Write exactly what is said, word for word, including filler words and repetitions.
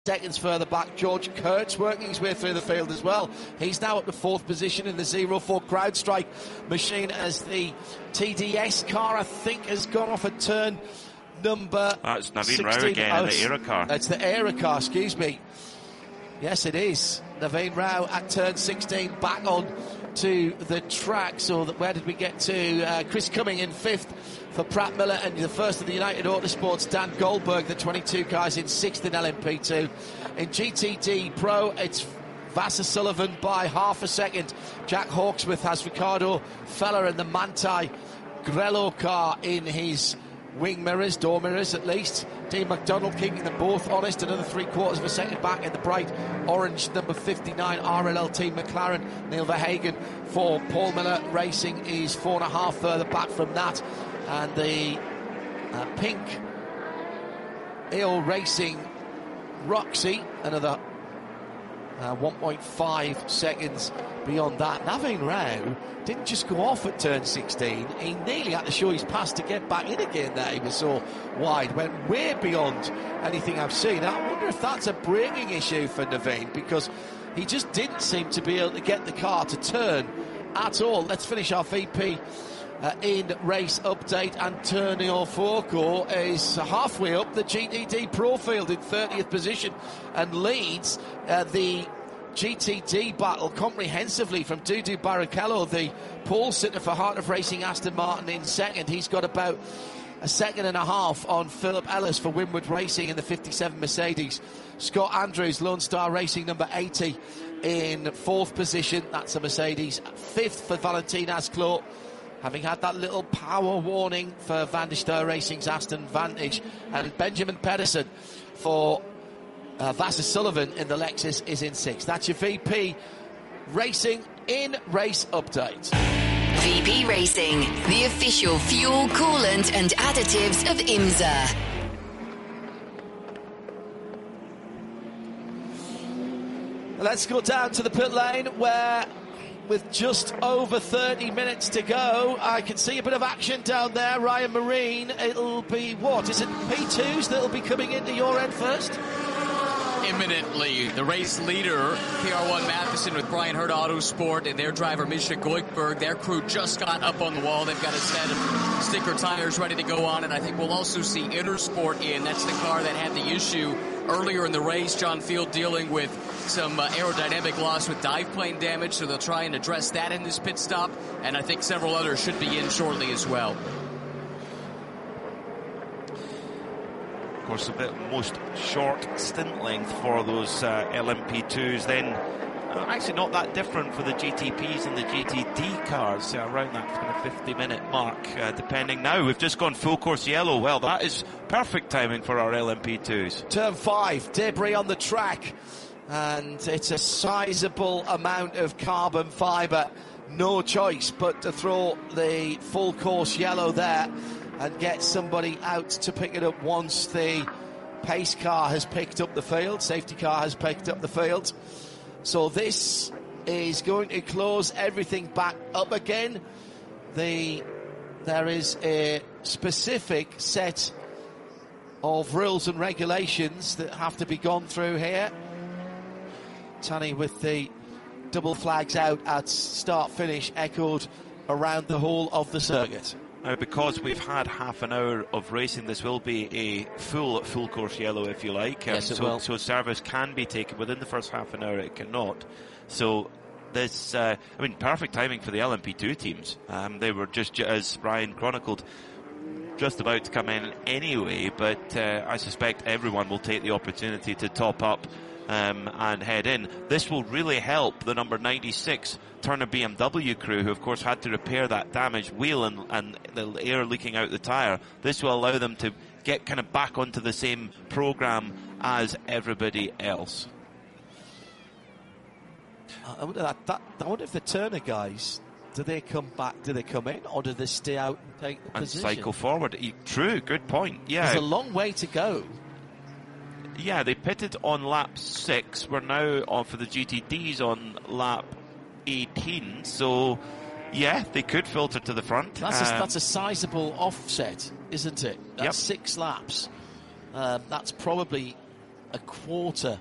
Seconds further back, George Kurtz working his way through the field as well. He's now up to fourth position in the zero four CrowdStrike machine as the T D S car, I think, has gone off at turn number That's Naveen sixteen. Rao again oh, in the Era car. That's the Era car, excuse me. Yes, it is. Naveen Rao at turn sixteen, back on to the track. So that, where did we get to? Uh, Chris Cumming in fifth for Pratt Miller, and the first of the United Autosports, Dan Goldberg, the twenty-two guys in sixth in L M P two. In G T D Pro, it's Vasser Sullivan by half a second. Jack Hawksworth has Ricardo Feller in the Manthey Grello car in his wing mirrors, door mirrors at least. Dean McDonald keeping them both honest, another three quarters of a second back in the bright orange number fifty-nine R L L T McLaren. Neil Verhagen for Paul Miller Racing is four and a half further back from that. And the uh, pink E O Racing Roxy, another uh, one point five seconds beyond that. Naveen Rao didn't just go off at turn sixteen, he nearly had to show his pass to get back in again there. He was so wide, went way beyond anything I've seen. I wonder if that's a braking issue for Naveen, because he just didn't seem to be able to get the car to turn at all. Let's finish our V P Uh, in race update. Antonio Fuoco is halfway up the G T D Pro field in thirtieth position and leads uh, the G T D battle comprehensively from Dudu Barrichello, the pole sitter for Heart of Racing Aston Martin, in second. He's got about a second and a half on Philip Ellis for Winwood Racing in the fifty-seven Mercedes. Scott Andrews, Lone Star Racing number eighty, in fourth position. That's a Mercedes. Fifth for Valentin Asclot, having had that little power warning for Van der Steur Racing's Aston Vantage. And Benjamin Pedersen for uh, Vasser Sullivan in the Lexus is in sixth. That's your V P Racing in race update. V P Racing, the official fuel, coolant and additives of IMSA. Let's go down to the pit lane where, with just over thirty minutes to go, I can see a bit of action down there. Ryan Marine, it'll be, what, is it P twos that'll be coming into your end first? Imminently. The race leader, P R one Matheson with Brian Hurd Autosport, and their driver, Misha Goikberg. Their crew just got up on the wall. They've got a set of sticker tires ready to go on, and I think we'll also see Intersport in. That's the car that had the issue earlier in the race. John Field dealing with some uh, aerodynamic loss with dive plane damage, so they'll try and address that in this pit stop, and I think several others should be in shortly as well. Of course, a bit most short stint length for those uh, L M P twos, then uh, actually not that different for the G T Ps and the G T D cars, uh, around that kind of fifty minute mark, uh, depending. Now we've just gone full course yellow. Well, that is perfect timing for our L M P twos. Turn five, debris on the track, and it's a sizable amount of carbon fibre. No choice but to throw the full course yellow there and get somebody out to pick it up once the pace car has picked up the field, safety car has picked up the field. So this is going to close everything back up again. The there is a specific set of rules and regulations that have to be gone through here. Tanny with the double flags out at start finish echoed around the whole of the circuit. Now, because we've had half an hour of racing, this will be a full full course yellow, if you like. Um, yes, it so, will. So service can be taken within the first half an hour. It cannot. So this, uh, I mean, perfect timing for the L M P two teams. Um, they were just, as Brian chronicled, just about to come in anyway. But uh, I suspect everyone will take the opportunity to top up um, and head in. This will really help the number ninety-six Turner B M W crew, who of course had to repair that damaged wheel and, and the air leaking out the tyre. This will allow them to get kind of back onto the same program as everybody else. I wonder, that, that, I wonder if the Turner guys, do they come back, do they come in, or do they stay out and take the and position? Cycle forward. True, good point. Yeah, there's a long way to go. Yeah, they pitted on lap six. We're now on for the G T Ds on lap eighteen, so yeah, they could filter to the front. That's, um, a, that's a sizable offset, isn't it? That's yep. six laps. Um, that's probably a quarter